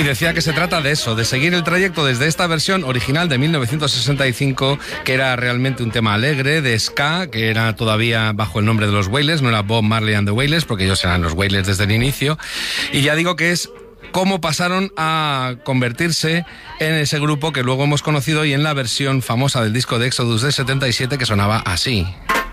decía que se trata de eso, de seguir el trayecto desde esta versión original de 1965, que era realmente un tema alegre, de ska, que era todavía bajo el nombre de los Wailers, no era Bob Marley and the Wailers, porque ellos eran los Wailers desde el inicio, y ya digo que es cómo pasaron a convertirse en ese grupo que luego hemos conocido y en la versión famosa del disco de Exodus del 77 que sonaba así.